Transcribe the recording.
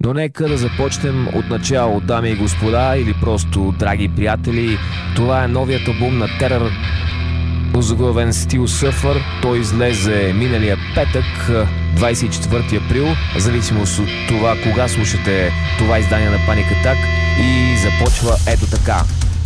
Но нека да започнем от начало, дами и господа, или просто драги приятели. Това е новият албум на Terror, озаглавен Still Suffer. Той излезе миналия петък, 24 април, в зависимост от това кога слушате това издание на Panic Attack, и започва ето така.